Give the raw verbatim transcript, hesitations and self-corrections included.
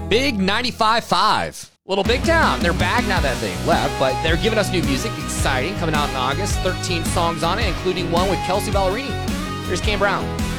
Big ninety-five point five. Little Big Town. They're back now that they left, but they're giving us new music. Exciting. Coming out in August. thirteen songs on it, including one with Kelsey Ballerini. Here's Kane Brown.